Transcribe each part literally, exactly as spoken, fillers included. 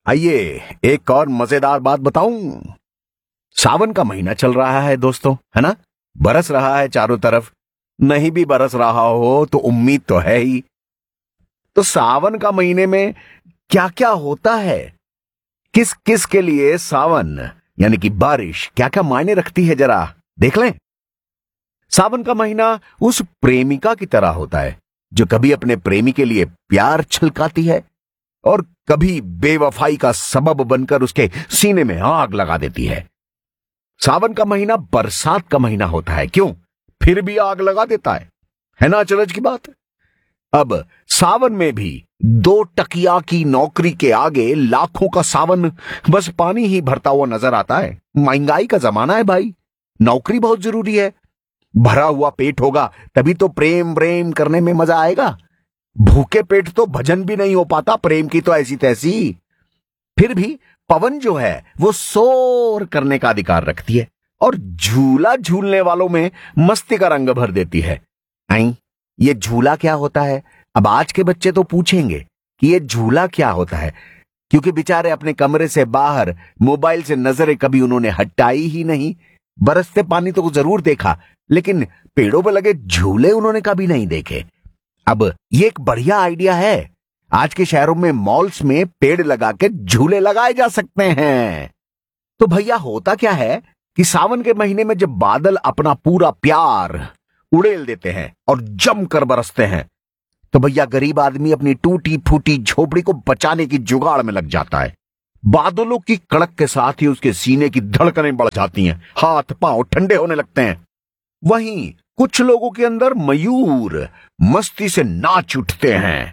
आइए एक और मजेदार बात बताऊं। सावन का महीना चल रहा है दोस्तों, है ना। बरस रहा है चारों तरफ। नहीं भी बरस रहा हो तो उम्मीद तो है ही। तो सावन का महीने में क्या क्या होता है, किस किस के लिए सावन यानी कि बारिश क्या क्या मायने रखती है, जरा देख लें। सावन का महीना उस प्रेमिका की तरह होता है जो कभी अपने प्रेमी के लिए प्यार छलकाती है और कभी बेवफाई का सबब बनकर उसके सीने में आग लगा देती है। सावन का महीना बरसात का महीना होता है, क्यों? फिर भी आग लगा देता है है ना अचरज की बात। अब सावन में भी दो टकिया की नौकरी के आगे लाखों का सावन बस पानी ही भरता हुआ नजर आता है। महंगाई का जमाना है भाई, नौकरी बहुत जरूरी है। भरा हुआ पेट होगा तभी तो प्रेम प्रेम करने में मजा आएगा। भूखे पेट तो भजन भी नहीं हो पाता प्रेम की तो ऐसी तैसी। फिर भी पवन जो है वो शोर करने का अधिकार रखती है और झूला झूलने वालों में मस्ती का रंग भर देती है। आई, ये झूला क्या होता है? अब आज के बच्चे तो पूछेंगे कि ये झूला क्या होता है, क्योंकि बेचारे अपने कमरे से बाहर मोबाइल से नजरें कभी उन्होंने हटाई ही नहीं। बरसते पानी तो जरूर देखा, लेकिन पेड़ों पर लगे झूले उन्होंने कभी नहीं देखे। अब ये एक बढ़िया आइडिया है। आज के शहरों में मॉल्स में पेड़ लगा के झूले लगाए जा सकते हैं। तो भैया होता क्या है कि सावन के महीने में जब बादल अपना पूरा प्यार उड़ेल देते हैं और जमकर बरसते हैं, तो भैया गरीब आदमी अपनी टूटी फूटी झोपड़ी को बचाने की जुगाड़ में लग जाता है। बादलों की कड़क के साथ ही उसके सीने की धड़कनें बढ़ जाती हैं, हाथ पांव ठंडे होने लगते हैं। वहीं कुछ लोगों के अंदर मयूर मस्ती से नाच उठते हैं।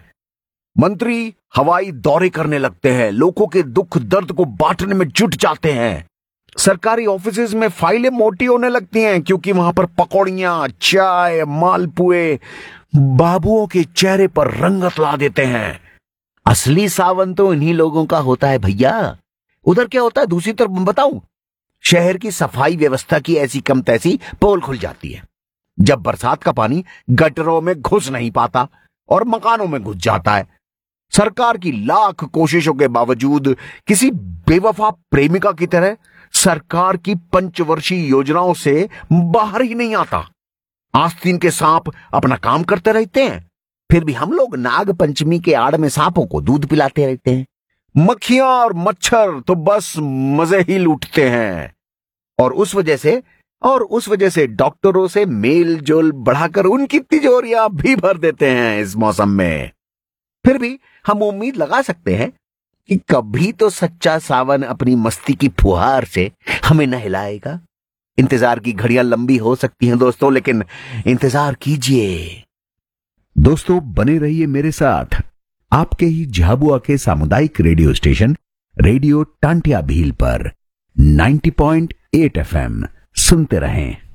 मंत्री हवाई दौरे करने लगते हैं, लोगों के दुख दर्द को बांटने में जुट जाते हैं। सरकारी ऑफिसेज में फाइलें मोटी होने लगती हैं, क्योंकि वहां पर पकौड़ियां, चाय, मालपुए बाबुओं के चेहरे पर रंगत ला देते हैं। असली सावन तो इन्हीं लोगों का होता है भैया। उधर क्या होता है दूसरी तरफ बताऊं? शहर की सफाई व्यवस्था की ऐसी कम तैसी पोल खुल जाती है। जब बरसात का पानी गटरों में घुस नहीं पाता और मकानों में घुस जाता है। सरकार की लाख कोशिशों के बावजूद किसी बेवफा प्रेमिका की तरह सरकार की पंचवर्षीय योजनाओं से बाहर ही नहीं आता। आस्तीन के सांप अपना काम करते रहते हैं, फिर भी हम लोग नाग पंचमी के आड़ में सांपों को दूध पिलाते रहते हैं। मक्खियां और मच्छर तो बस मजे ही लूटते हैं और उस वजह से और उस वजह से डॉक्टरों से मेल जोल बढ़ाकर उनकी तिजोरियां भी भर देते हैं इस मौसम में। फिर भी हम उम्मीद लगा सकते हैं कि कभी तो सच्चा सावन अपनी मस्ती की फुहार से हमें नहलाएगा। इंतजार की घड़ियां लंबी हो सकती हैं दोस्तों, लेकिन इंतजार कीजिए। दोस्तों बने रहिए मेरे साथ आपके ही झाबुआ के सामुदायिक radio station radio Tantia Bhil पर नब्बे पॉइंट आठ एफ एम सुनते रहें।